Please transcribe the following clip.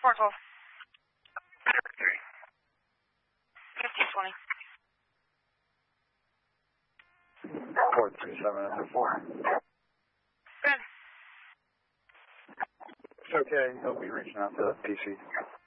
412. 1520. 437 after 4. Good. It's okay. He'll be reaching out to PC.